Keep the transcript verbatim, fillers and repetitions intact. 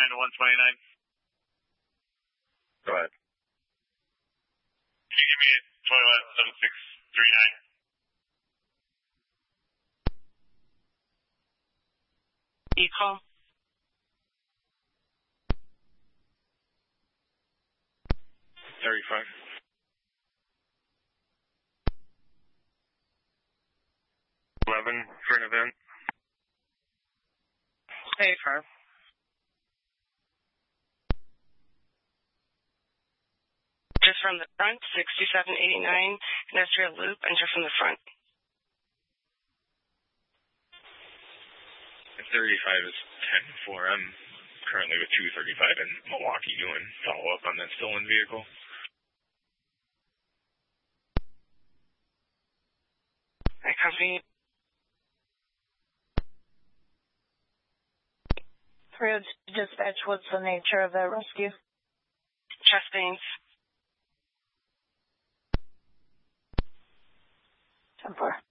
nine to one twenty-nine. Go ahead. Can you give me a twenty-one seven six three nine? Equal. thirty-five. eleven for an event. Safer. Just from the front, sixty-seven eighty-nine, industrial loop, enter from the front. thirty-five is ten four. I'm currently with two thirty-five in Milwaukee doing follow-up on that stolen vehicle. I copy. three oh two dispatch, what's the nature of that rescue? Chest pains. ten four.